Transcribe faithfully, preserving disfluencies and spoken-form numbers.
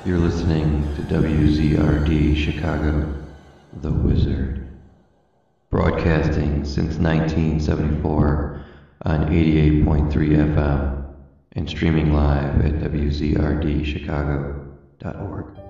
You're listening to W Z R D Chicago, The Wizard, broadcasting since nineteen seventy-four on eighty-eight point three F M and streaming live at W Z R D Chicago dot org.